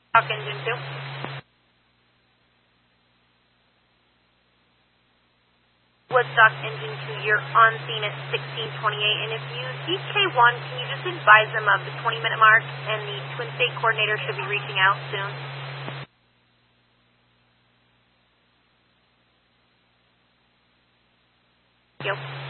Talk engine 2. Woodstock engine 2, you're on scene at 1628, and if you see K1, can you just advise them of the 20-minute mark, and the Twin State coordinator should be reaching out soon. Thank you.